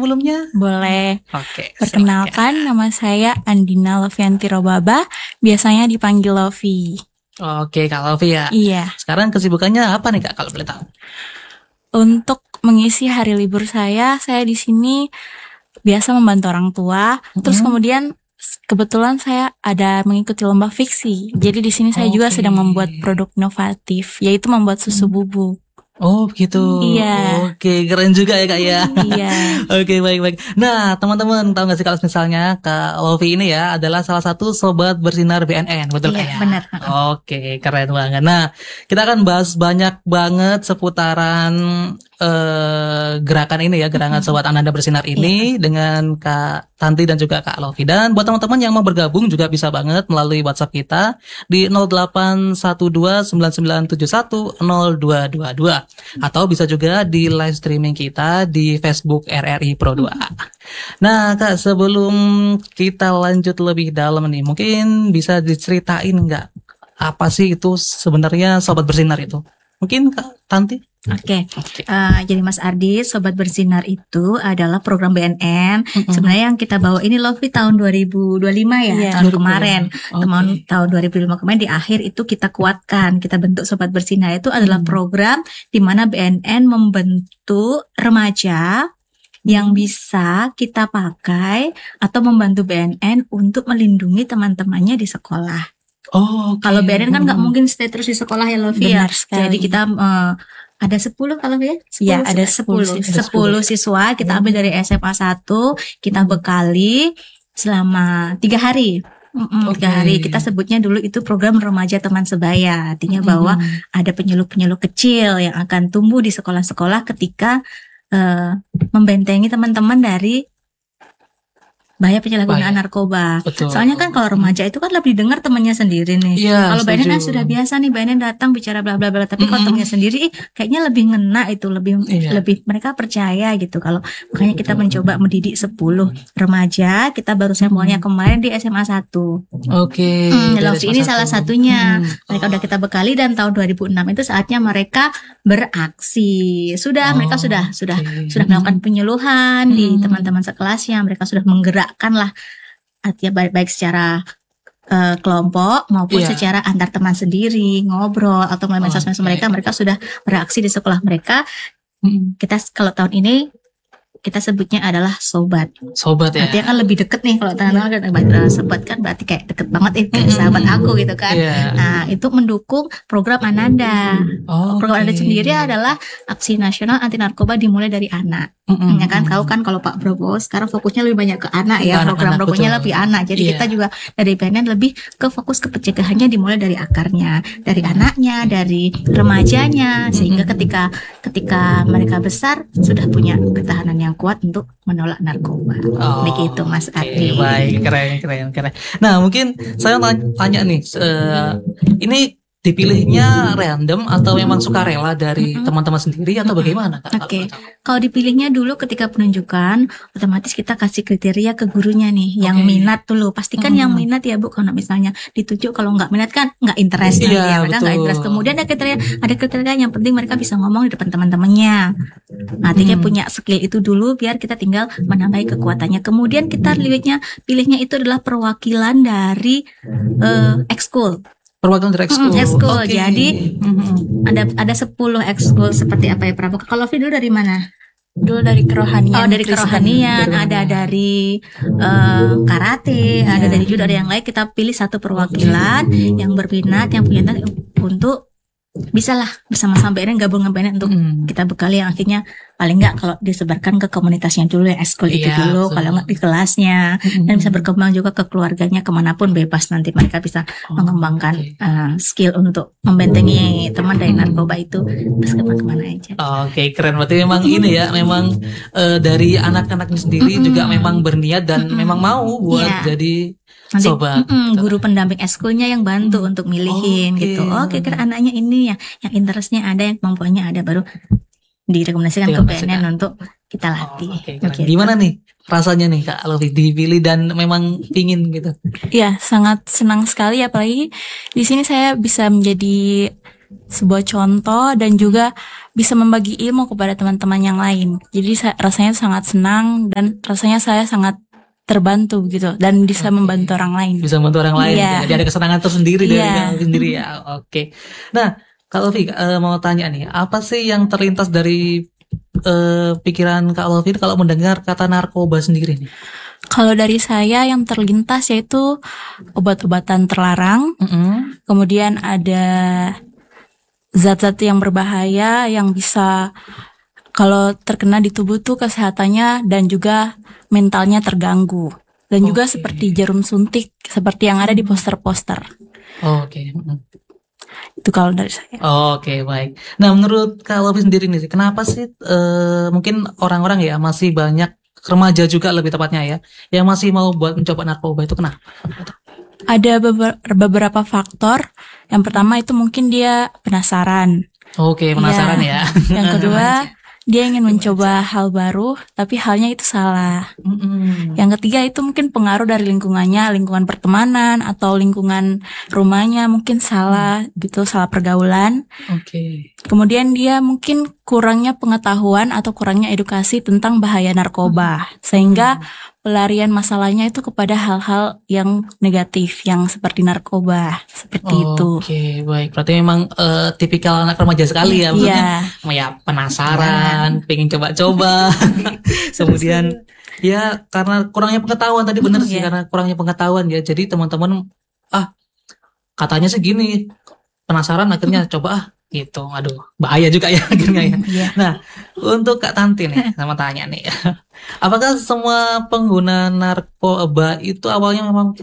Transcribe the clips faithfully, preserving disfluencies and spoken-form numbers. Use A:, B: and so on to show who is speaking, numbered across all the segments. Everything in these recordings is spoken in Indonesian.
A: sebelumnya?
B: Boleh.
A: Oke.
B: Perkenalkan, silakan. Nama saya Andina Lovianti Robaba, biasanya dipanggil Lovi.
A: Oke, Kak Lovi ya.
B: Iya.
A: Sekarang kesibukannya apa nih Kak kalau boleh tahu?
B: Untuk mengisi hari libur saya, saya di sini biasa membantu orang tua. Mm-hmm. Terus kemudian kebetulan saya ada mengikuti lomba fiksi. Jadi di sini saya okay. juga sedang membuat produk inovatif, yaitu membuat susu bubuk.
A: Oh begitu.
B: Iya.
A: Oke, keren juga ya Kak ya.
B: Iya.
A: Oke, baik-baik. Nah teman-teman tahu gak sih kalau misalnya Kak Lovi ini ya adalah salah satu sobat bersinar B N N, betul
B: iya,
A: Kak ya?
B: Benar.
A: Oke, keren banget. Nah kita akan bahas banyak banget seputaran uh, gerakan ini ya, gerakan mm-hmm. Sobat Ananda Bersinar ini iya. dengan Kak Tanti dan juga Kak Lovi. Dan buat teman-teman yang mau bergabung juga bisa banget melalui WhatsApp kita di nol delapan satu dua sembilan sembilan tujuh satu nol dua dua dua. Atau bisa juga di live streaming kita di Facebook R R I Pro dua. Nah Kak, sebelum kita lanjut lebih dalam nih, mungkin bisa diceritain nggak apa sih itu sebenarnya Sobat Bersinar itu? Mungkin Kak Tanti?
C: Oke, okay. okay. uh, jadi Mas Ardi, Sobat Bersinar itu adalah program B N N. Mm-hmm. Sebenarnya yang kita bawa ini Lovi tahun dua ribu dua puluh lima ya, yeah, tahun kemarin. Okay. Tahun tahun dua ribu lima kemarin di akhir itu kita kuatkan, kita bentuk Sobat Bersinar itu adalah mm. program di mana B N N membentuk remaja yang bisa kita pakai atau membantu B N N untuk melindungi teman-temannya di sekolah.
A: Oh, okay.
C: Kalau B N N kan nggak mungkin stay terus di sekolah ya Lovi ya. Jadi kita uh, ada sepuluh kalau ya? sepuluh,
B: ya ada sepuluh,
C: sepuluh siswa kita ambil dari S M A satu, kita bekali selama tiga hari. Mm-mm, okay. Tiga hari kita sebutnya dulu itu program remaja teman sebaya. Artinya bahwa mm. ada penyuluh-penyuluh kecil yang akan tumbuh di sekolah-sekolah ketika uh, membentengi teman-teman dari bahaya penyalahgunaan narkoba.
A: Betul.
C: Soalnya kan kalau remaja itu kan lebih dengar temannya sendiri nih.
A: Ya,
C: kalau B N N kan sudah biasa nih, B N N datang bicara bla bla bla. Tapi mm-hmm. kalau temannya sendiri, kayaknya lebih ngena itu, lebih yeah. lebih mereka percaya gitu. Kalau makanya kita mencoba mendidik sepuluh remaja. Kita baru sampelnya kemarin di S M A satu.
A: Oke. Okay.
C: Hmm, Lovi ini salah satunya. Hmm. Mereka udah kita bekali dan tahun dua ribu enam itu saatnya mereka beraksi. Sudah, oh, mereka sudah okay. sudah sudah melakukan penyuluhan hmm. di teman-teman sekelasnya. Mereka sudah menggerak lah artinya baik baik secara uh, kelompok maupun yeah. secara antar teman sendiri ngobrol atau melalui medsos oh, okay. mereka mereka sudah beraksi di sekolah mereka. hmm. Kita kalau tahun ini kita sebutnya adalah sobat.
A: Sobat ya.
C: Artinya kan lebih deket nih kalau teman-teman kan sobat kan berarti kayak deket banget itu kayak sahabat aku gitu kan. Yeah. Nah, itu mendukung program Ananda. Oh, program okay. Ananda sendiri adalah Aksi Nasional Anti Narkoba dimulai dari anak. Mm-hmm. Ya kan tahu kan kalau Pak Prabowo sekarang fokusnya lebih banyak ke anak ya, anak, program program lebih anak. Jadi yeah. kita juga dari B N N lebih ke fokus ke pencegahannya dimulai dari akarnya, dari anaknya, dari remajanya sehingga ketika ketika mereka besar sudah punya ketahanan yang kuat untuk menolak narkoba.
A: Oh,
C: begitu Mas Adi.
A: Okay, baik, keren, keren, keren. Nah, mungkin saya tanya, tanya nih, uh, ini dipilihnya random atau memang sukarela dari mm-hmm. teman-teman sendiri atau bagaimana?
C: Oke, okay. Kalau dipilihnya dulu ketika penunjukan, otomatis kita kasih kriteria ke gurunya nih, okay. yang minat dulu. Pastikan mm-hmm. yang minat ya Bu, kalau misalnya ditunjuk, kalau nggak minat kan nggak interest nanti ya, mereka nggak interest. Kemudian ada kriteria, ada kriteria yang penting mereka bisa ngomong di depan teman-temannya. Artinya mm. punya skill itu dulu, biar kita tinggal menambahi kekuatannya. Kemudian kita pilihnya, pilihnya itu adalah perwakilan dari uh, ekskul.
A: Perwakilan dari ekskul.
C: Hmm, ekskul. Okay. Jadi mm-hmm. ada ada sepuluh ekskul seperti apa ya Prabu? Kalau Lovi dulu dari mana?
B: Dulu dari kerohanian.
C: Oh, dari kerohanian, ada dari uh, karate, yeah. ada dari judo, ada yang lain. Kita pilih satu perwakilan okay. yang berminat, yang punya minat untuk bisalah bersama-sama B N N, gabung dengan B N N untuk hmm. kita bekali yang akhirnya paling nggak kalau disebarkan ke komunitasnya dulu yang ekskul itu yeah, dulu, betul. Kalau nggak di kelasnya hmm. dan bisa berkembang juga ke keluarganya kemanapun bebas nanti mereka bisa oh, mengembangkan okay. uh, skill untuk membentengi teman dari narkoba itu bisa kemana-mana aja.
A: Oke, okay, keren. Berarti memang ini ya, memang uh, dari anak-anaknya sendiri mm-hmm. juga memang berniat dan mm-hmm. memang mau buat yeah. jadi
C: nanti
A: sobat.
C: Mm-mm, guru pendamping ekskulnya yang bantu hmm. untuk milihin okay. gitu. Oh, kira-kira anaknya ini ya, yang interestnya ada, yang kemampuannya ada, baru direkomendasikan ke B N N untuk kita latih.
A: Oh, okay, okay. Gimana nih rasanya nih Kak Lovi dipilih dan memang pingin gitu?
B: Iya, sangat senang sekali, apalagi di sini saya bisa menjadi sebuah contoh dan juga bisa membagi ilmu kepada teman-teman yang lain. Jadi saya, rasanya sangat senang dan rasanya saya sangat terbantu gitu dan bisa okay. membantu orang lain.
A: Bisa membantu orang lain. Yeah. Jadi ada kesenangan tersendiri dari
B: yeah.
A: diri sendiri ya. Oke. Okay. Nah, Kak Lofi uh, mau tanya nih, apa sih yang terlintas dari uh, pikiran Kak Lofi kalau mendengar kata narkoba sendiri nih?
B: Kalau dari saya yang terlintas yaitu obat-obatan terlarang.
A: Mm-hmm.
B: Kemudian ada zat-zat yang berbahaya yang bisa kalau terkena di tubuh tuh kesehatannya dan juga mentalnya terganggu. Dan okay. juga seperti jarum suntik seperti yang ada di poster-poster.
A: Oh, Oke. Okay.
B: Itu kalau dari saya.
A: Oh, Oke, okay, baik. Nah, menurut Kak Lofi sendiri nih, kenapa sih uh, mungkin orang-orang ya masih banyak remaja juga lebih tepatnya ya yang masih mau buat mencoba narkoba itu kenapa?
B: Ada beberapa faktor. Yang pertama itu mungkin dia penasaran.
A: Oke, okay, penasaran ya.
B: ya. Yang kedua dia ingin mencoba hal baru, tapi halnya itu salah.
A: Mm-hmm.
B: Yang ketiga itu mungkin pengaruh dari lingkungannya, lingkungan pertemanan atau lingkungan rumahnya mungkin salah mm. gitu, salah pergaulan.
A: Oke. Okay.
B: Kemudian dia mungkin kurangnya pengetahuan atau kurangnya edukasi tentang bahaya narkoba, mm. sehingga mm. pelarian masalahnya itu kepada hal-hal yang negatif, yang seperti narkoba, seperti
A: oh,
B: itu.
A: Oke, okay, baik. Berarti memang uh, tipikal anak remaja sekali ya, maksudnya
B: yeah.
A: ya penasaran, yeah. pengen coba-coba. Kemudian ya karena kurangnya pengetahuan tadi benar mm, sih, yeah. karena kurangnya pengetahuan ya. Jadi teman-teman ah katanya segini, penasaran akhirnya mm. coba ah. Gitu, aduh bahaya juga ya akhirnya ya.
B: Yeah.
A: Nah, untuk Kak Tanti nih, sama tanya nih, apakah semua pengguna narkoba itu awalnya memang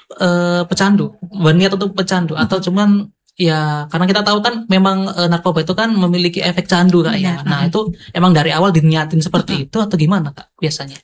A: uh, pecandu, berniat untuk pecandu, atau cuman ya karena kita tahu kan memang uh, narkoba itu kan memiliki efek candu Kak ya. Nah itu emang dari awal diniatin seperti itu atau gimana Kak biasanya?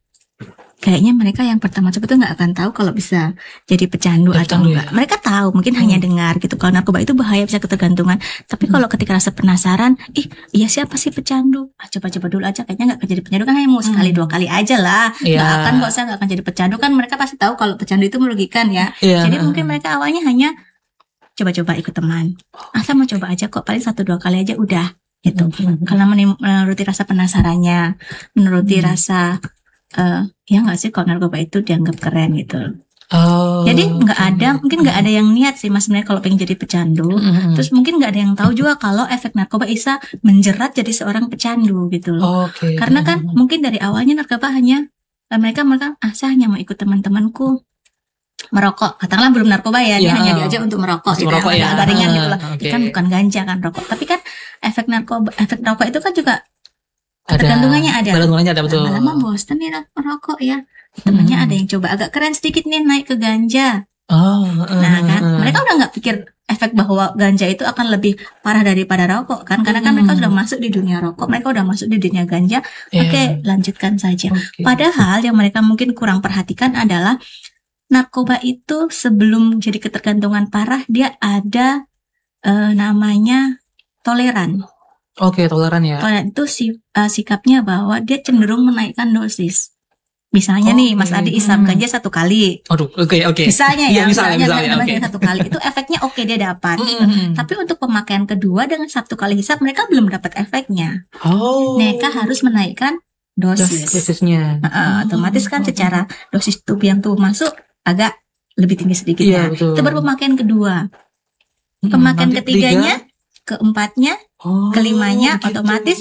C: Kayaknya mereka yang pertama coba tuh nggak akan tahu kalau bisa jadi pecandu ya, atau enggak. Ya? Mereka tahu, mungkin hmm. hanya dengar gitu. Kalau narkoba itu bahaya, bisa ketergantungan. Tapi hmm. kalau ketika rasa penasaran, ih, iya siapa sih pecandu? Ah, coba-coba dulu aja. Kayaknya nggak akan jadi pecandu kan hanya mau sekali hmm. dua kali aja lah.
A: Yeah.
C: Nggak akan kok saya nggak akan jadi pecandu kan. Mereka pasti tahu kalau pecandu itu merugikan ya.
A: Yeah.
C: Jadi mungkin mereka awalnya hanya coba-coba ikut teman. Ah, saya mau coba aja kok. Paling satu dua kali aja udah. Gitu. Hmm. Karena menuruti rasa penasarannya, menuruti hmm. rasa Uh, ya nggak sih kalau narkoba itu dianggap keren gitu.
A: Oh,
C: jadi nggak okay. ada, mungkin nggak ada yang niat sih mas sebenarnya kalau pengen jadi pecandu. Mm-hmm. Terus mungkin nggak ada yang tahu juga kalau efek narkoba bisa menjerat jadi seorang pecandu gitu loh.
A: Okay.
C: Karena kan mm-hmm. mungkin dari awalnya narkoba hanya uh, mereka mereka ah saya hanya mau ikut teman-temanku merokok, katakanlah belum narkoba ya, dia yeah. hanya diajak untuk merokok gitu
A: merokok
C: ya, agak ringan gitu loh.
A: Okay.
C: Kan bukan ganja kan rokok, tapi kan efek narkoba, efek rokok itu kan juga ketergantungannya ada.
A: Ketergantungannya ada betul.
C: Lama-lama bosan nih merokok ya. Temennya hmm. ada yang coba agak keren sedikit nih naik ke ganja.
A: Oh, uh,
C: nah kan uh, mereka udah nggak pikir efek bahwa ganja itu akan lebih parah daripada rokok kan? Karena kan mereka sudah masuk di dunia rokok, mereka udah masuk di dunia ganja. Yeah. Oke, okay, lanjutkan saja. Okay. Padahal yang mereka mungkin kurang perhatikan adalah narkoba itu sebelum jadi ketergantungan parah dia ada uh, namanya toleran.
A: Oke, okay, toleran ya.
C: Toleran itu si, uh, sikapnya bahwa dia cenderung menaikkan dosis. Misalnya oh, nih, Mas Adi isap hmm. ganja satu kali.
A: Aduh, oke okay, oke. Okay.
C: Misalnya ya,
A: ya misalnya,
C: misalnya,
A: misalnya okay.
C: satu kali itu efeknya oke okay, dia dapat.
A: Mm-hmm.
C: Tapi untuk pemakaian kedua dengan satu kali hisap mereka belum dapat efeknya.
A: Oh.
C: Mereka harus menaikkan dosis.
A: Dosisnya.
C: Uh, uh, otomatis kan secara dosis tubuh yang tubuh masuk agak lebih tinggi sedikit
A: ya.
C: Itu baru pemakaian kedua. Pemakaian hmm, ketiganya, tiga. keempatnya.
A: Oh,
C: kelimanya gitu. Otomatis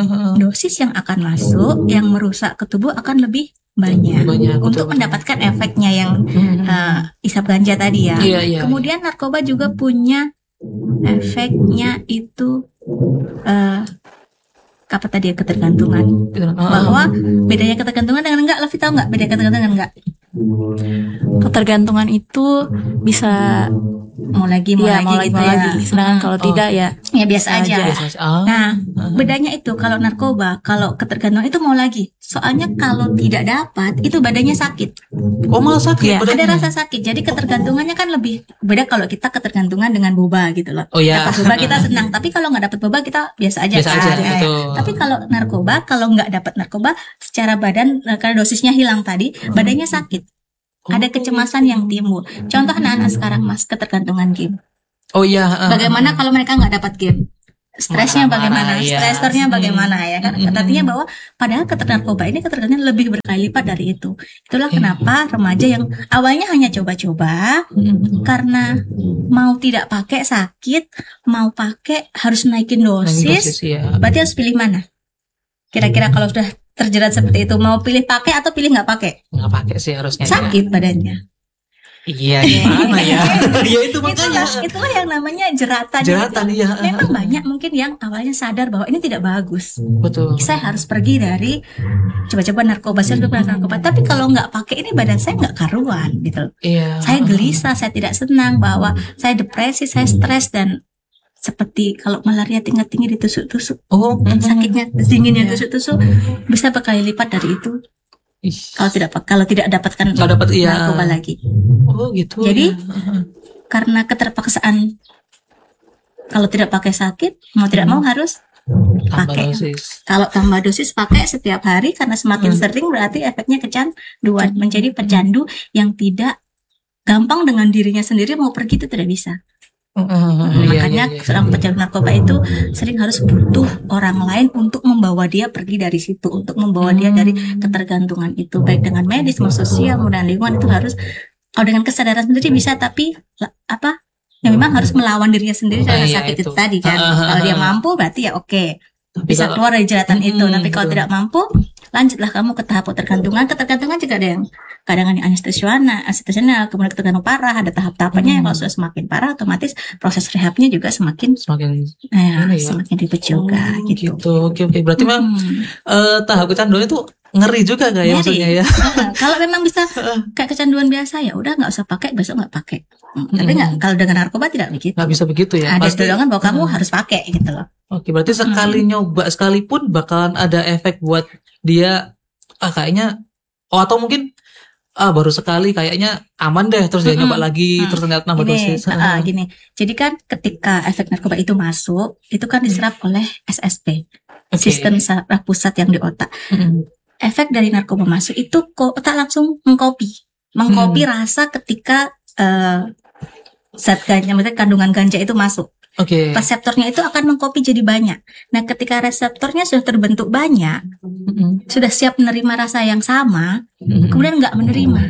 C: dosis yang akan masuk yang merusak ke tubuh akan lebih banyak,
A: banyak
C: untuk betul, mendapatkan betul. efeknya yang uh, isap ganja tadi ya.
A: Iya, iya,
C: Kemudian
A: iya.
C: narkoba juga punya efeknya itu uh, apa tadi ya, ketergantungan. Bahwa bedanya ketergantungan dengan enggak, Levi tahu nggak beda ketergantungan dengan enggak?
B: Ketergantungan itu bisa
C: mau lagi mau
B: ya,
C: lagi
B: mau lagi,
C: gitu
B: mau
C: ya.
B: lagi. Sedangkan kalau oh. tidak ya
C: ya biasa aja.
A: Biasa aja. Oh.
C: Nah, bedanya itu kalau narkoba, kalau ketergantungan itu mau lagi. Soalnya kalau tidak dapat itu badannya sakit.
A: Oh, malah sakit.
C: Ya, ada rasa sakit. Jadi ketergantungannya kan lebih beda kalau kita ketergantungan dengan boba gitu loh.
A: Oh ya.
C: Dapat boba kita senang, tapi kalau nggak dapat boba kita biasa aja.
A: Biasa aja.
C: Ya, ya. Tapi kalau narkoba, kalau nggak dapat narkoba, secara badan karena dosisnya hilang tadi, badannya sakit. Ada kecemasan yang timbul. Contoh anak-anak sekarang mas ketergantungan game.
A: Oh iya. Uh,
C: Bagaimana kalau mereka nggak dapat game? Stresnya bagaimana?
A: Marah, ya.
C: Stresnya bagaimana ya kan?
A: Hmm.
C: Artinya bahwa padahal ketergantungan narkoba ini ketergantungan lebih berkali lipat dari itu. Itulah
A: Yeah.
C: kenapa remaja yang awalnya hanya coba-coba
A: Hmm.
C: karena mau tidak pakai sakit, mau pakai harus naikin dosis.
A: Naikin dosis, ya.
C: Berarti harus pilih mana? Kira-kira kalau sudah terjerat seperti itu, mau pilih pakai atau pilih nggak pakai?
A: Nggak pakai sih harusnya.
C: Sakit badannya.
A: Iya, gimana ya? Ya itu makanya.
C: Itulah, itulah yang namanya jeratan.
A: Jeratan,
C: itu.
A: iya.
C: Memang banyak mungkin yang awalnya sadar bahwa ini tidak bagus.
A: Betul.
C: Saya harus pergi dari coba-coba narkoba, saya coba narkoba. Tapi kalau nggak pakai ini badan saya nggak karuan gitu.
A: Iya.
C: Saya gelisah, saya tidak senang, bahwa saya depresi, saya stres, dan seperti kalau malaria tingkat tinggi ditusuk-tusuk.
A: Oh,
C: Sakitnya dinginnya tusuk-tusuk bisa berkali lipat dari itu.
A: Ih.
C: Kalau tidak kalau tidak dapatkan
A: Kalau dapat, iya.
C: narkoba lagi.
A: Oh gitu.
C: Jadi,
A: ya.
C: Karena keterpaksaan, kalau tidak pakai sakit, mau tidak mau harus
A: Tambah
C: pakai.
A: dosis.
C: Kalau tambah dosis pakai setiap hari, karena semakin
A: Hmm.
C: sering berarti efeknya kecanduan, menjadi pecandu yang tidak gampang dengan dirinya sendiri mau pergi itu tidak bisa.
A: Uh, uh, iya,
C: Makanya
A: iya, iya.
C: seorang pecandu narkoba itu sering harus butuh orang lain untuk membawa dia pergi dari situ, untuk membawa dia dari ketergantungan itu, baik dengan medis, maupun sosial, dan lingkungan. Itu harus, kalau dengan kesadaran sendiri bisa, tapi la- apa? Ya memang harus melawan dirinya sendiri
A: Ah,
C: dengan
A: iya,
C: sakit itu,
A: itu.
C: tadi kan.
A: Ah, ah,
C: Kalau dia
A: ah.
C: mampu berarti ya oke,
A: Tapi
C: bisa
A: kalau-
C: keluar dari jeratan itu.
A: Hmm,
C: Tapi kalau
A: betul.
C: tidak mampu, lanjutlah kamu ke tahap ketergantungan. Ketergantungan juga ada yang kadang ada anestesional, anestesional, kemudian ketergantungan parah, ada tahap-tahapannya.
A: Hmm.
C: Kalau sudah semakin parah, otomatis proses rehabnya juga semakin
A: Semakin
C: eh,
A: Ini ya.
C: semakin ribet juga
A: Oh,
C: gitu.
A: gitu. Oke oke. Berarti memang
C: Hmm.
A: eh, tahap kecanduan itu ngeri juga gak ya
C: Ngeri.
A: maksudnya ya?
C: Heeh, kalau memang bisa kayak kecanduan biasa ya udah nggak usah pakai, besok nggak pakai. Hmm, Tapi nggak, kalau dengan narkoba tidak begitu.
A: Nggak bisa begitu ya.
C: Ada
A: Pasti.
C: dorongan bahwa kamu
A: Hmm.
C: harus pakai gitu loh.
A: Oke, berarti sekali nyoba sekalipun bakalan ada efek buat dia. Ah kayaknya. Oh atau mungkin ah baru sekali kayaknya aman deh, terus dia
C: Mm-mm.
A: nyoba lagi,
C: Hmm.
A: terus ternyata nambah
C: Gini,
A: dosis.
C: ah, gini. Jadi kan ketika efek narkoba itu masuk, itu kan diserap oleh S S P,
A: Oke.
C: sistem saraf pusat yang di otak.
A: Mm-mm.
C: Efek dari narkoba masuk itu ko- otak langsung mengcopy, mengcopy rasa ketika eh, zat ganja, maksudnya kandungan ganja itu masuk.
A: Oke.
C: Reseptornya itu akan mengcopy jadi banyak. Nah, ketika reseptornya sudah terbentuk banyak,
A: Mm-mm.
C: sudah siap menerima rasa yang sama,
A: Mm-mm.
C: kemudian nggak menerima.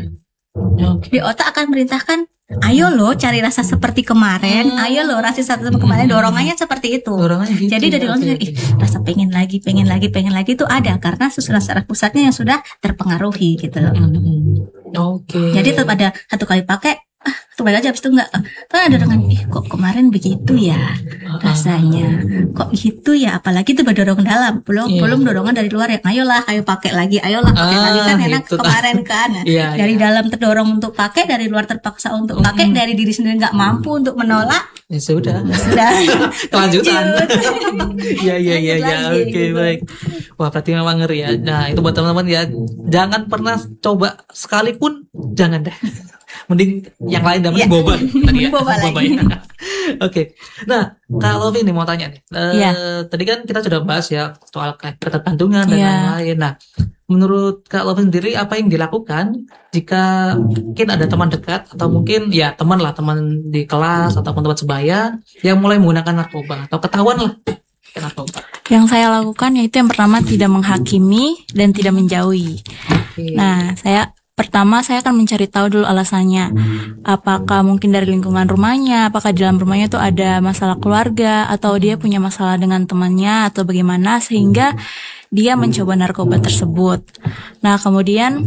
A: Oke.
C: Di otak akan merintahkan, ayo lo cari rasa seperti kemarin,
A: Hmm.
C: ayo lo rasa seperti kemarin, dorongannya seperti itu.
A: Dorongannya gitu.
C: Jadi dari
A: ya,
C: langsung,
A: oke,
C: ih
A: oke.
C: rasa pengen lagi, pengen lagi, pengen lagi itu ada karena susunan saraf pusatnya yang sudah terpengaruhi gitu loh.
A: Mm-mm. Oke.
C: Jadi tetap ada satu kali pakai, ah satu kali aja habis itu enggak. Kan ada dorongan, ih kok kemarin begitu ya rasanya, kok gitu ya, apalagi itu berdorongan dalam, belum
A: Iya.
C: belum dorongan dari luar yang ayolah, ayo pakai lagi, ayolah pakai
A: Ah,
C: lagi kan enak
A: gitu.
C: kemarin kan. Nah,
A: Iya,
C: dari
A: iya.
C: dalam terdorong untuk pakai, dari luar terpaksa untuk pakai,
A: Mm-mm.
C: dari diri sendiri nggak mampu untuk menolak,
A: Ya sudah.
C: sudah
A: Kelanjutan.
C: lanjut.
A: Iya iya iya
C: Lanjut
A: ya.
C: lagi,
A: Oke
C: gitu.
A: baik. Wah berarti memang ngeri ya. Nah itu buat teman-teman ya. Jangan pernah coba sekalipun. Jangan deh. Mending yang lain dan
C: Iya.
A: mending boba tadi ya.
C: Boba lagi.
A: ya. Oke. Nah kalau Vini mau tanya nih. Eh,
B: Iya.
A: Tadi kan kita sudah bahas ya soal kayak ketergantungan dan
B: Iya.
A: lain-lain. Nah menurut Kak Lovin sendiri apa yang dilakukan jika mungkin ada teman dekat atau mungkin ya teman lah, teman di kelas ataupun tempat sebaya yang mulai menggunakan narkoba atau ketahuan lah pakai narkoba.
B: Yang saya lakukan yaitu yang pertama tidak menghakimi dan tidak menjauhi.
A: Oke.
B: Nah, saya pertama saya akan mencari tahu dulu alasannya. Apakah mungkin dari lingkungan rumahnya, apakah di dalam rumahnya tuh ada masalah keluarga atau dia punya masalah dengan temannya atau bagaimana sehingga dia mencoba narkoba tersebut. Nah, kemudian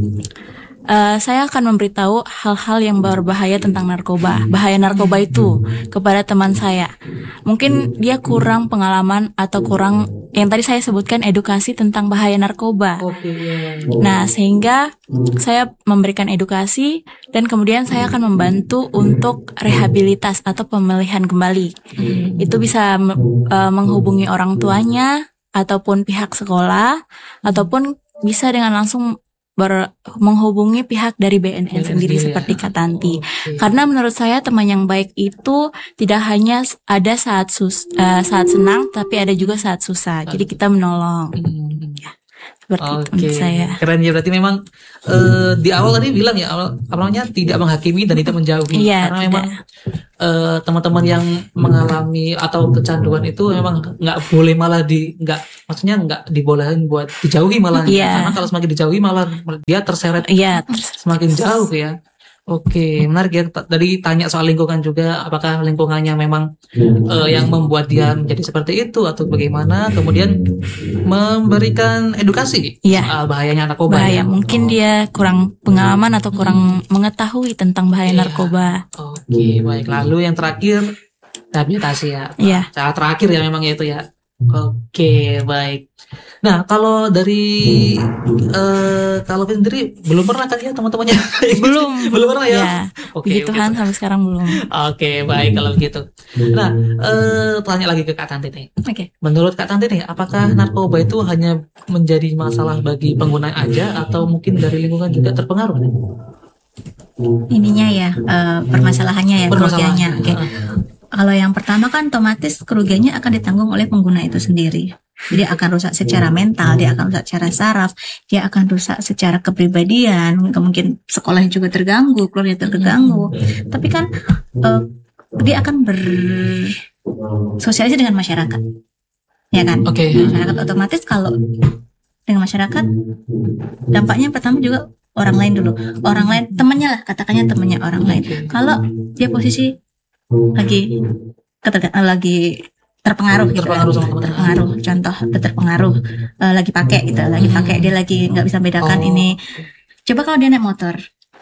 B: eh, saya akan memberitahu hal-hal yang berbahaya tentang narkoba, bahaya narkoba itu kepada teman saya. Mungkin dia kurang pengalaman atau kurang yang tadi saya sebutkan edukasi tentang bahaya narkoba.
A: Oke. ya.
B: Nah, sehingga saya memberikan edukasi dan kemudian saya akan membantu untuk rehabilitas atau pemulihan kembali. Itu bisa uh, menghubungi orang tuanya ataupun pihak sekolah ataupun bisa dengan langsung ber- menghubungi pihak dari B N N
A: B N N
B: sendiri
A: sendiri,
B: seperti
A: ya.
B: Kak Tanti.
A: Oke.
B: Karena menurut saya teman yang baik itu tidak hanya ada saat sus uh, saat senang tapi ada juga saat susah. Jadi kita menolong.
A: Hmm.
B: Seperti okay. saya.
A: Keren ya, berarti memang uh, di awal tadi bilang ya awal awalnya tidak menghakimi dan tidak menjauhi.
B: Iya,
A: karena
B: tidak.
A: memang uh, teman-teman yang mengalami atau kecanduan itu memang nggak boleh malah di nggak maksudnya nggak dibolehin buat dijauhi malah.
B: Iya.
A: Karena kalau semakin dijauhi malah dia terseret
B: iya.
A: semakin jauh ya. Oke, menarik ya. Tadi tanya soal lingkungan juga, apakah lingkungannya memang uh, yang membuat dia menjadi seperti itu atau bagaimana? Kemudian memberikan edukasi
B: ya.
A: soal bahayanya narkoba.
B: Bahaya,
A: ya?
B: mungkin oh. dia kurang pengalaman atau kurang mengetahui tentang bahaya ya. narkoba.
A: Oke, baik. Lalu yang terakhir rehabilitasi ya.
B: Iya.
A: Cara terakhir ya memang itu ya. Oke, baik. Nah, kalau dari uh, kalau sendiri belum pernah kan ya teman-temannya?
B: Belum,
A: belum pernah ya.
B: ya.
A: Oke,
B: Puji Tuhan
A: gitu.
B: sampai sekarang belum.
A: Oke, baik kalau begitu. Nah, uh, tanya lagi ke Kak Tanti nih.
C: Oke.
A: Menurut Kak Tanti nih, apakah narkoba itu hanya menjadi masalah bagi pengguna aja atau mungkin dari lingkungan juga terpengaruh nih?
C: Ininya ya, uh, permasalahannya ya, kerugiannya. Oke. Okay. Kalau yang pertama kan otomatis kerugiannya akan ditanggung oleh pengguna itu sendiri. Dia akan rusak secara mental, dia akan rusak secara saraf, dia akan rusak secara kepribadian, mungkin sekolahnya juga terganggu, keluarga terganggu. Tapi kan uh, dia akan bersosialisasi dengan masyarakat, ya kan?
A: Oke. Okay.
C: Masyarakat otomatis kalau dengan masyarakat dampaknya pertama juga orang lain dulu, orang lain temannya lah, katakannya temannya orang lain. Kalau dia posisi lagi keterga- lagi terpengaruh gitu
A: terpengaruh
C: kan.
A: sama
C: terpengaruh contoh terpengaruh uh, lagi pakai gitu lagi pakai dia lagi nggak bisa bedakan oh. ini coba kalau dia naik motor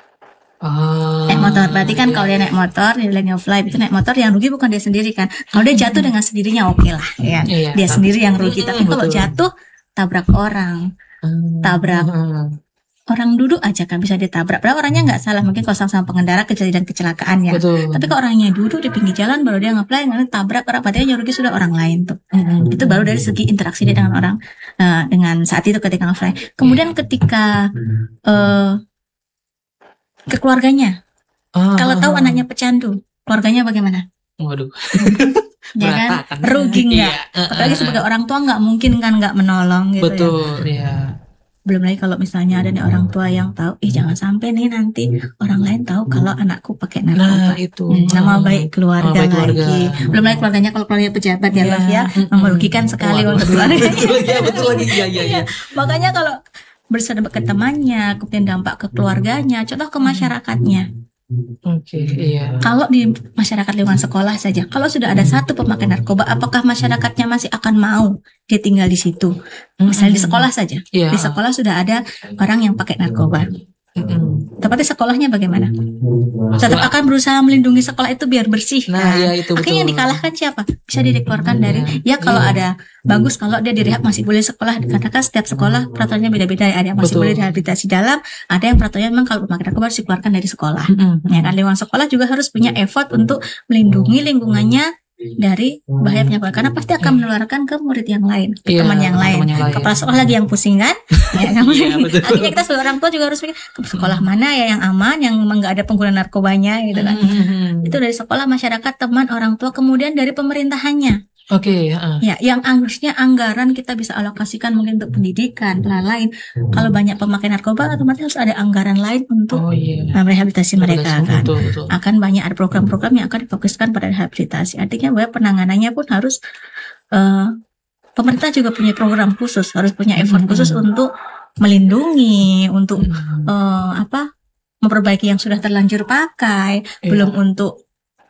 A: ah,
C: naik motor berarti kan kalau dia naik motor di lane of life itu naik motor yang rugi bukan dia sendiri kan kalau dia jatuh dengan sendirinya oke okay lah ya
A: iya,
C: dia sendiri yang rugi tapi kalau
A: betul.
C: jatuh tabrak orang tabrak orang duduk aja kan bisa ditabrak. Padahal orangnya nggak salah, mungkin kalau sama pengendara kejadian kecelakaan ya.
A: Betul.
C: Tapi kalau orangnya duduk di pinggir jalan baru dia ngeplay, nanti tabrak orang, padahal yang rugi sudah orang lain tuh. Mm-hmm. Itu baru dari segi interaksi dia dengan orang, uh, dengan saat itu ketika ngeplay. Kemudian ketika uh, ke keluarganya, ah, kalau tahu ah, anaknya pecandu, keluarganya bagaimana?
A: Waduh.
C: Ya kan, rugi nggak? Iya. Apalagi sebagai orang tua nggak mungkin kan nggak menolong gitu.
A: Betul, ya. ya.
C: Belum lagi kalau misalnya ada nih orang tua yang tahu, ih jangan sampai nih nanti orang lain tahu kalau anakku pakai narkoba.
A: Nah, itu.
C: Hmm, nama baik keluarga,
A: nama baik keluarga
C: lagi. Belum lagi keluarganya kalau keluarga pejabat ya, Love ya, merugikan sekali kalau keluarga.
A: Iya, betul lagi. Iya, iya, iya.
C: Makanya kalau bersama ke temannya, kemudian dampak ke keluarganya, contoh ke masyarakatnya.
A: Oke, okay, iya.
C: Kalau di masyarakat lingkungan sekolah saja, kalau sudah ada satu pemakai narkoba, apakah masyarakatnya masih akan mau dia tinggal di situ? Misalnya di sekolah saja, yeah. Di sekolah sudah ada orang yang pakai narkoba. Mm-hmm. Tapi sekolahnya bagaimana? Tetap akan berusaha melindungi sekolah itu biar bersih.
A: Nah,
C: kan?
A: Ya, itu
C: akhirnya yang dikalahkan siapa? Bisa dikeluarkan dari ya kalau yeah. ada bagus kalau dia direhab masih boleh sekolah karena kan setiap sekolah peraturannya beda-beda. Ada yang masih betul. Boleh rehabilitasi dalam, ada yang peraturannya memang kalau pemakai narkoba harus dikeluarkan dari sekolah. Mm-hmm. Ya kan lingkungan sekolah juga harus punya effort untuk melindungi lingkungannya dari bahaya penyakit karena pasti akan menularkan ke murid yang lain, ke yeah, teman yang lain. Yang lain. Kepala sekolah lagi yang pusing kan? Ya, yeah, akhirnya kita sebagai orang tua juga harus pikir ke sekolah mana ya yang aman, yang memang nggak ada pengguna narkobanya gitu kan. Mm-hmm. Itu dari sekolah, masyarakat, teman, orang tua, kemudian dari pemerintahannya.
A: Oke, okay, uh.
C: ya, yang harusnya anggaran kita bisa alokasikan mungkin untuk pendidikan, lain-lain. Kalau banyak pemakai narkoba, otomatis harus ada anggaran lain untuk oh, yeah. rehabilitasi mereka kan. Betul, betul. Akan banyak ada program-program yang akan difokuskan pada rehabilitasi. Artinya bahwa penanganannya pun harus uh, pemerintah juga punya program khusus, harus punya effort khusus mm-hmm. untuk melindungi, untuk mm-hmm. uh, apa memperbaiki yang sudah terlanjur pakai, yeah. belum untuk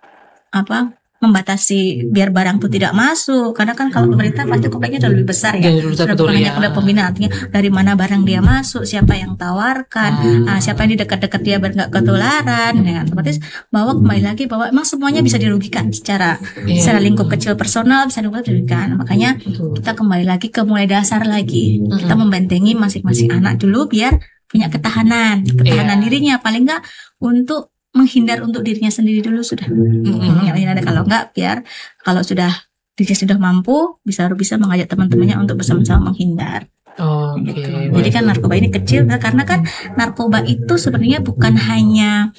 C: apa membatasi biar barang itu tidak masuk karena kan kalau pemerintah pasti kompleknya udah lebih besar ya, ya sudah bukan hanya pada pembinaan, artinya dari mana barang dia masuk, siapa yang tawarkan, hmm. nah, siapa yang di dekat-dekat dia biar nggak ketularan, ya otomatis bahwa kembali lagi bahwa emang semuanya bisa dirugikan secara yeah. secara lingkup kecil personal bisa dirugikan, makanya kita kembali lagi ke mulai dasar lagi, hmm. kita membentengi masing-masing anak dulu biar punya ketahanan, ketahanan yeah. dirinya paling nggak untuk menghindar untuk dirinya sendiri dulu sudah. Mm-hmm. Ya, kalau enggak biar kalau sudah dirinya sudah mampu bisa bisa mengajak teman-temannya untuk bersama-sama menghindar.
A: Oh,
C: gitu.
A: Okay.
C: Jadi kan narkoba ini kecil karena kan narkoba itu sebenarnya bukan hanya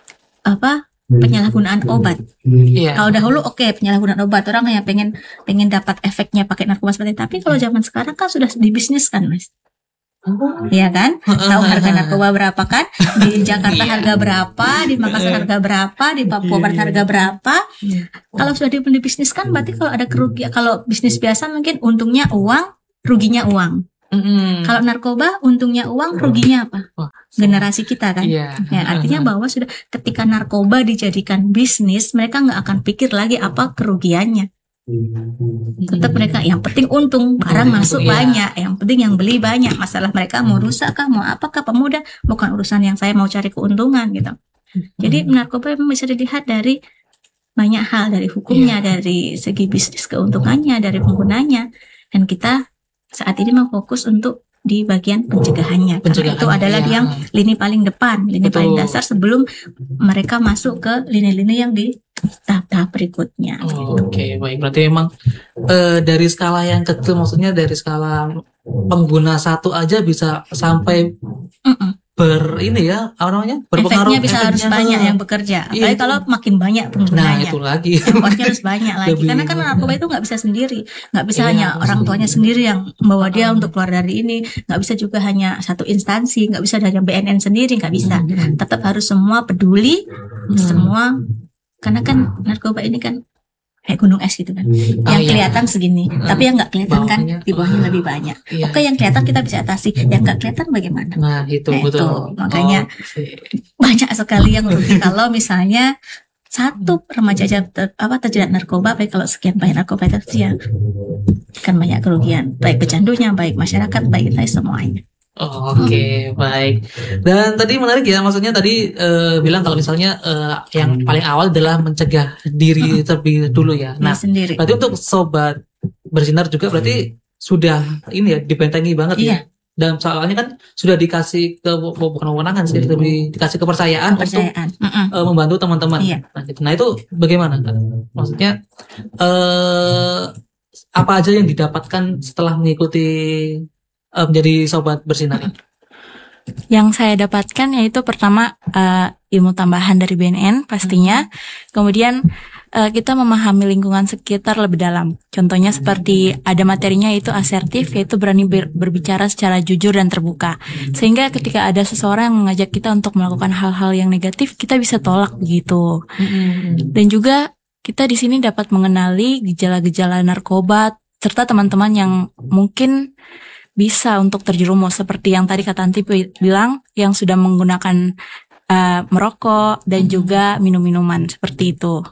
C: apa penyalahgunaan obat. Yeah. Kalau dahulu oke okay, penyalahgunaan obat orang yang pengen pengen dapat efeknya pakai narkoba seperti itu. Tapi kalau zaman sekarang kan sudah dibisniskan, Mas. Iya kan? Tahu harga narkoba berapa kan? Di Jakarta harga berapa, di Makassar harga berapa, di Papua Barat harga berapa? Kalau sudah dibeli bisnis kan berarti kalau ada kerugian, kalau bisnis biasa mungkin untungnya uang, ruginya uang. Mm-hmm. Kalau narkoba untungnya uang, ruginya apa? Generasi kita kan? Yeah. Ya, artinya bahwa sudah ketika narkoba dijadikan bisnis, mereka nggak akan pikir lagi apa kerugiannya. Tetap mereka yang penting untung, barang masuk ya. Banyak, yang penting yang beli banyak. Masalah mereka mau rusak kah, mau apakah pemuda, bukan urusan yang saya mau cari keuntungan gitu. Jadi narkoba memang bisa dilihat dari banyak hal, dari hukumnya, ya. Dari segi bisnis keuntungannya, dari penggunanya. Dan kita saat ini mau fokus untuk di bagian pencegahannya, pencegahan itu adalah ya. Yang lini paling depan, lini Betul. Paling dasar sebelum mereka masuk ke lini-lini yang di tahap-tahap berikutnya.
A: Oh, Oke, okay. Baik. Berarti memang uh, dari skala yang kecil, maksudnya dari skala pengguna satu aja bisa sampai Mm-mm. ber ini ya, apa namanya? Berpengaruh.
C: Efeknya bisa efeknya harus banyak yang bekerja. Apalagi iya, kalau makin banyak penggunanya.
A: Nah, itu lagi.
C: Effortnya harus banyak lagi. Lebih Karena kan narkoba itu nggak bisa sendiri, nggak bisa iya, hanya orang tuanya sendiri yang membawa dia untuk keluar dari ini, nggak bisa juga hanya satu instansi, nggak bisa hanya B N N sendiri, nggak bisa. Hmm. Tetap harus semua peduli, hmm. semua. Karena kan narkoba ini kan kayak gunung es gitu kan, oh, yang kelihatan iya. segini, hmm. tapi yang nggak kelihatan kan di bawahnya lebih banyak. Iya. Oke, yang kelihatan kita bisa atasi, yang nggak kelihatan bagaimana?
A: Nah itu nah, betul. Itu.
C: Makanya oh, okay. banyak sekali yang rugi kalau misalnya satu remaja ter, apa terjerat narkoba, baik kalau sekian banyak narkoba itu ya kan banyak kerugian, baik pecandunya, baik masyarakat, baik kita semuanya.
A: Oh, Oke, okay, baik. Dan tadi menarik ya, maksudnya tadi uh, bilang kalau misalnya uh, yang paling awal adalah mencegah diri terlebih dulu ya. Nah, sendiri. Berarti untuk sobat bersinar juga berarti sudah ini ya dibentengi banget iya. ya. Dan soalnya kan sudah dikasih ke bukan kewenangan sih, lebih dikasih kepercayaan, kepercayaan. untuk uh, membantu teman-teman. Iya. Nah, gitu. Nah itu bagaimana kan? Maksudnya uh, apa aja yang didapatkan setelah mengikuti Uh, menjadi sobat bersinar?
B: Yang saya dapatkan yaitu pertama uh, ilmu tambahan dari B N N pastinya, hmm. kemudian uh, kita memahami lingkungan sekitar lebih dalam. Contohnya seperti ada materinya yaitu asertif, yaitu berani ber- berbicara secara jujur dan terbuka. Sehingga ketika ada seseorang yang mengajak kita untuk melakukan hal-hal yang negatif, kita bisa tolak begitu. Hmm. Dan juga kita di sini dapat mengenali gejala-gejala narkoba serta teman-teman yang mungkin bisa untuk terjerumus seperti yang tadi Kak Tanti bilang yang sudah menggunakan uh, merokok dan juga minum-minuman seperti itu.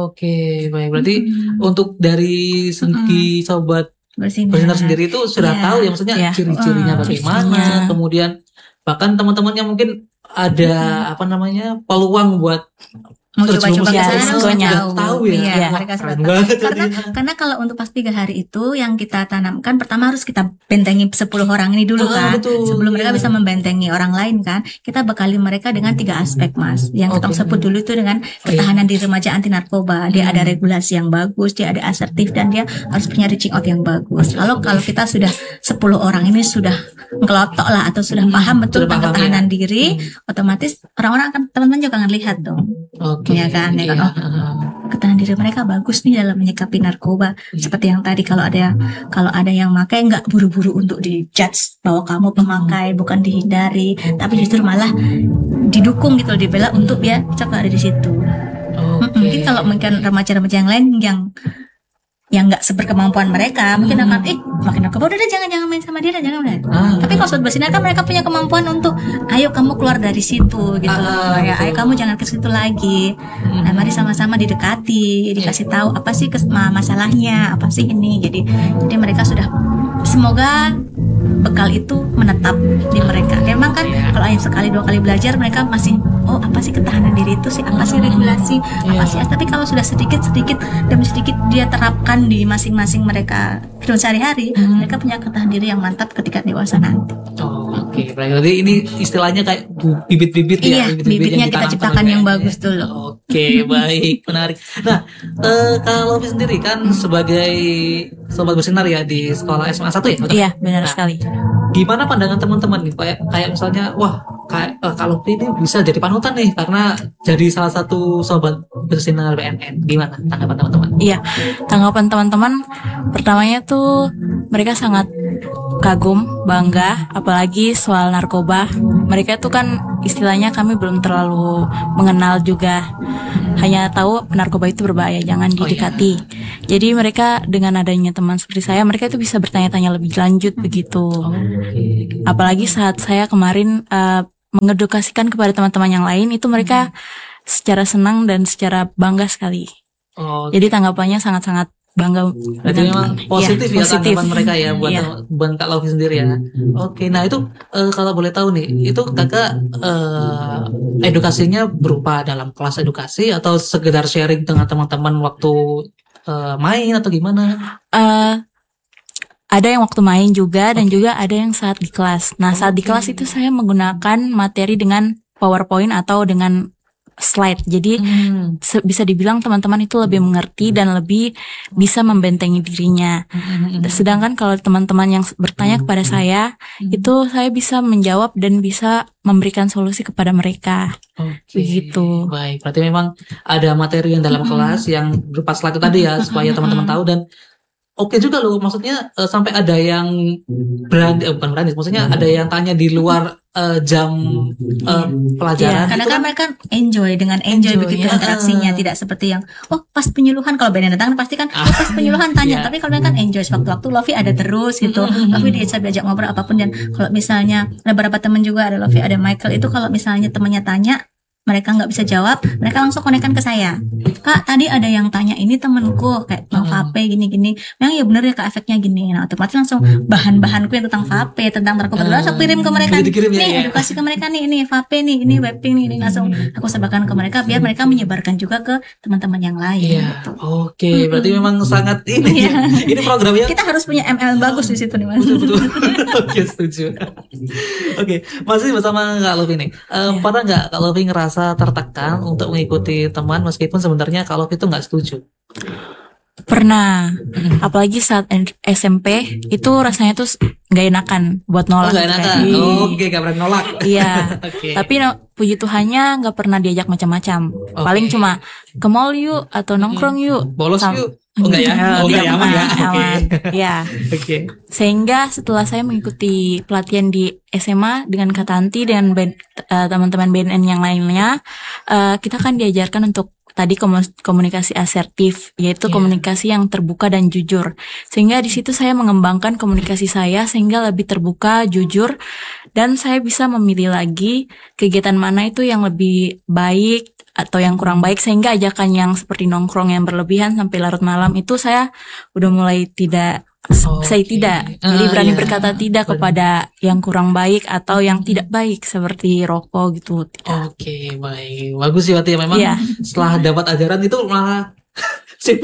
A: Oke, baik. Berarti hmm. untuk dari segi hmm. sobat bersinar. bersinar sendiri itu sudah yeah. tahu ya, maksudnya yeah. ciri-cirinya uh, bagaimana, ciri-cirinya. Kemudian bahkan teman-temannya mungkin ada hmm. apa namanya peluang buat
C: mau coba-coba
A: ya,
C: resikonya
A: tahu, tahu ya,
C: ya Wah, mereka sudah tahu. Karena karena kalau untuk pas tiga hari itu yang kita tanamkan pertama harus kita bentengi sepuluh orang ini dulu oh, kan betul, sebelum iya. mereka bisa membentengi orang lain kan, kita bekali mereka dengan tiga aspek mas yang okay. kita sebut dulu itu dengan ketahanan diri remaja anti narkoba. Dia hmm. ada regulasi yang bagus, dia ada asertif, dan dia harus punya reaching out yang bagus. Kalau kalau kita sudah sepuluh orang ini sudah ngelotok lah atau sudah hmm. paham betul tentang ketahanan ya. diri, hmm. otomatis orang-orang akan teman-teman juga akan lihat dong. Okay. Ya kan, ya kan? Oh, ketahanan diri mereka bagus nih dalam menyikapi narkoba. Hmm. Seperti yang tadi kalau ada kalau ada yang pakai nggak buru-buru untuk dijudge bahwa kamu pemakai, hmm. bukan dihindari, okay. tapi justru malah didukung gitu, dibela untuk ya coba ada di situ. Okay. Mungkin kalau mungkin remaja-remaja yang lain yang yang nggak seberkemampuan mereka hmm. mungkin akan eh makin narkoba udah deh jangan jangan main sama dia jangan deh. Ah. Tapi kalau sobat bersinar kan mereka punya kemampuan untuk ayo kamu keluar dari situ gitu ah, loh ya, ayo kamu jangan ke situ lagi. Hmm. Nah mari sama-sama didekati, dikasih tahu apa sih kes- masalahnya, apa sih ini. Jadi jadi mereka sudah semoga bekal itu menetap di mereka. Memang kan yeah. kalau yang sekali dua kali belajar mereka masih oh apa sih ketahanan diri itu sih, apa sih regulasi, yeah. apa sih. Tapi kalau sudah sedikit sedikit demi sedikit dia terapkan di masing-masing mereka hidup sehari-hari, hmm. mereka punya ketahanan diri yang mantap ketika dewasa nanti.
A: Oh, oke. Okay. Berarti ini istilahnya kayak bibit-bibit ya,
C: iya, bibit-bibitnya yang kita ciptakan yang bagus dulu.
A: Oke, okay, baik, menarik. Nah, uh, kalau Lovi sendiri kan hmm. sebagai sobat bersinar ya di sekolah S M A satu ya? Betul?
B: Iya, benar nah, sekali.
A: Gimana pandangan teman-teman nih, kayak kayak misalnya, wah, kayak uh, kalau ini bisa jadi panutan nih karena jadi salah satu sobat bersinar B N N. Gimana tanggapan teman-teman?
B: Iya, tanggapan teman-teman pertamanya tuh mereka sangat kagum, bangga, apalagi soal narkoba. Mereka itu kan istilahnya kami belum terlalu mengenal juga. Hanya tahu narkoba itu berbahaya, jangan didekati. Oh, iya. Jadi mereka dengan adanya teman seperti saya, mereka itu bisa bertanya-tanya lebih lanjut begitu. Oh, okay. Apalagi saat saya kemarin uh, mengedukasikan kepada teman-teman yang lain, itu mereka hmm. secara senang dan secara bangga sekali. Oh, okay. Jadi tanggapannya sangat-sangat bangga.
A: Berarti memang positif ya, ya tanggapan mereka ya buat ya. buat Kak Lofi sendiri ya. Oke, nah itu uh, kalau boleh tahu nih, itu kakak uh, edukasinya berupa dalam kelas edukasi atau sekedar sharing dengan teman-teman waktu uh, main atau gimana?
B: Uh, ada yang waktu main juga dan okay. juga ada yang saat di kelas. Nah saat okay. di kelas itu saya menggunakan materi dengan PowerPoint atau dengan slide. Jadi hmm. bisa dibilang teman-teman itu lebih mengerti dan lebih bisa membentengi dirinya. Hmm. Sedangkan kalau teman-teman yang bertanya kepada saya, hmm. itu saya bisa menjawab dan bisa memberikan solusi kepada mereka.
A: Okay.
B: Begitu.
A: Baik, berarti memang ada materi yang dalam hmm. kelas yang berupa slide tadi ya, supaya teman-teman tahu. Dan oke okay juga loh, maksudnya uh, sampai ada yang berani, eh, bukan berani, maksudnya ada yang tanya di luar uh, jam uh, pelajaran.
C: Ya, karena kan mereka enjoy dengan enjoy, enjoy begitu ya. Interaksinya, tidak seperti yang oh pas penyuluhan, kalau beda datang pasti kan oh pas penyuluhan tanya, yeah. tapi kalau mereka kan enjoy waktu-waktu Lofi ada terus gitu, Lofi diajak diajak ngobrol apapun. Dan kalau misalnya ada beberapa teman juga, ada Lofi, ada Michael, itu kalau misalnya temannya tanya mereka nggak bisa jawab, mereka langsung konekkan ke saya. Kak, tadi ada yang tanya ini temenku kayak tentang vape gini-gini. Memang ya bener ya Kak, efeknya gini. Nah otomatis langsung bahan-bahanku yang tentang vape, tentang narkoba, langsung kirim ke mereka. Nih ya, edukasi ke mereka nih, ini vape nih, ini vaping nih, ini langsung aku sebarkan ke mereka biar mereka menyebarkan juga ke teman-teman yang lain.
A: Iya. Gitu. Oke, okay, berarti memang sangat ini. Ya. Ini programnya.
C: Kita harus punya M L bagus di situ nih Mas.
A: Betul-betul. Oke, setuju. Oke, masih bersama Kak Lofi nih. Um, ya. Pernah nggak Kak Lofi ngerasa tertekan untuk mengikuti teman meskipun sebenarnya kalau itu nggak setuju?
B: Pernah, apalagi saat S M P itu rasanya tuh nggak enakan buat nolak.
A: Oh, nggak enakan. Oh, Oke, okay, nggak pernah nolak.
B: Iya. Okay. Tapi no, puji Tuhannya nggak pernah diajak macam-macam. Okay. Paling cuma ke mall yuk atau nongkrong yuk.
A: Bolos Sam- yuk. Oh enggak ya? Oh enggak ya, aman ya. Oke.
B: Okay. Ya.
A: Oke. Okay.
B: Sehingga setelah saya mengikuti pelatihan di S M A dengan Kak Tanti dan band, uh, teman-teman B N N yang lainnya, uh, kita kan diajarkan untuk tadi komunikasi asertif, yaitu yeah. komunikasi yang terbuka dan jujur. Sehingga di situ saya mengembangkan komunikasi saya sehingga lebih terbuka, jujur, dan saya bisa memilih lagi kegiatan mana itu yang lebih baik atau yang kurang baik, sehingga ajakan yang seperti nongkrong yang berlebihan sampai larut malam itu saya udah mulai tidak oh, saya okay. tidak jadi berani uh, yeah. berkata tidak kepada yang kurang baik atau yang tidak baik seperti rokok gitu.
A: Oke, okay, baik, bagus sih berarti ya, memang yeah. setelah dapat ajaran itu malah sip.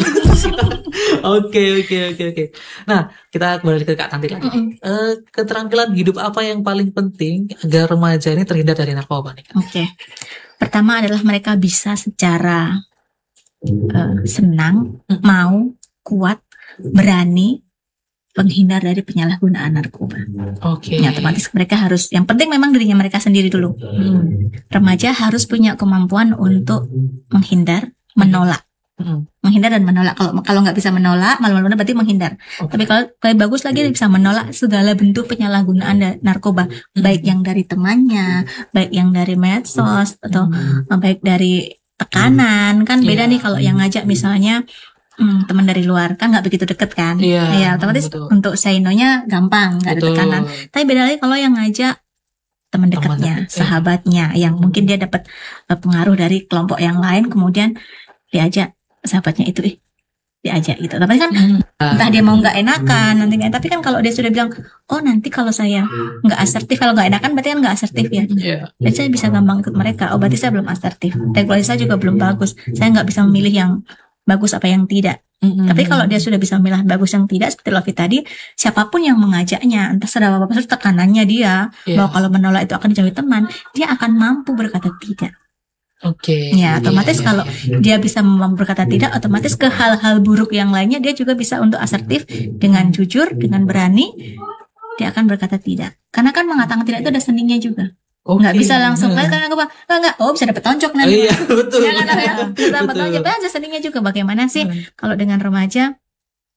A: Oke oke oke oke. Nah, kita kembali ke Kak Tanti lagi. Mm-hmm. Uh, keterampilan hidup apa yang paling penting agar remaja ini terhindar dari narkoba nih?
C: Oke. Okay. Pertama adalah mereka bisa secara uh, senang, mm-hmm. mau, kuat, berani menghindar dari penyalahgunaan narkoba.
A: Oke. Okay.
C: Ya, otomatis mereka harus, yang penting memang dirinya mereka sendiri dulu. Hmm. Remaja harus punya kemampuan untuk menghindar, menolak. Hmm. Menghindar dan menolak. Kalau kalau nggak bisa menolak, malu-malu berarti menghindar. Okay. Tapi kalau kayak bagus lagi, dia bisa menolak segala bentuk penyalahgunaan narkoba, hmm. baik yang dari temannya, baik yang dari medsos, atau hmm. baik dari tekanan. Kan beda yeah. nih kalau yang ngajak misalnya hmm, teman dari luar, kan nggak begitu deket kan? Iya. Yeah, ya, otomatis betul. Untuk say no-nya gampang, nggak ada tekanan. Tapi beda lagi kalau yang ngajak teman dekatnya, teman sahabatnya, eh. yang mungkin dia dapat pengaruh dari kelompok yang lain, kemudian diajak sahabatnya itu eh diajak gitu. Tapi kan hmm. entah dia mau nggak enakan nanti nggak. Tapi kan kalau dia sudah bilang, oh nanti kalau saya nggak asertif, kalau nggak enakan berarti kan nggak asertif ya. Yeah. Dan saya bisa gampang ikut mereka. Oh berarti saya belum asertif. Regulasi saya juga belum bagus. Saya nggak bisa memilih yang bagus apa yang tidak. Mm-hmm. Tapi kalau dia sudah bisa memilih bagus yang tidak, seperti Lofi tadi, siapapun yang mengajaknya, entah seberapa besar tekanannya dia, yeah. bahwa kalau menolak itu akan dijauhi teman, dia akan mampu berkata tidak.
A: Oke.
C: Okay. Ya, otomatis yeah, kalau yeah. dia bisa berkata tidak, otomatis ke hal-hal buruk yang lainnya dia juga bisa untuk asertif dengan jujur, dengan berani, dia akan berkata tidak. Karena kan mengatakan tidak itu ada seninya juga. Okay. Nggak bisa langsung, hmm. karena apa? Nggak nggak. Oh bisa dapat tonjok nanti.
A: Oh, iya betul.
C: Ya kan ya. Bisa dapat tonjok. Ada seninya juga. Bagaimana sih hmm. kalau dengan remaja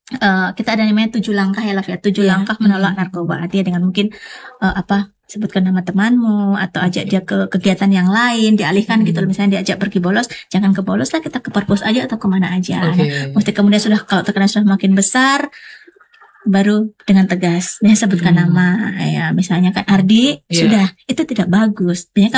C: uh, kita ada namanya tujuh langkah ya, Laf, ya. Tujuh yeah. langkah menolak hmm. narkoba. Artinya dengan mungkin uh, apa sebutkan nama temanmu atau ajak dia ke kegiatan yang lain, dialihkan hmm. gitu. Misalnya diajak pergi bolos, jangan ke bolos lah, kita ke perpus aja atau kemana aja. Okay. Nah, mesti kemudian sudah kalau tekanan sudah makin besar, baru dengan tegas, dia sebutkan hmm. nama, ya misalnya kan Ardi, yeah. sudah itu tidak bagus. Biasanya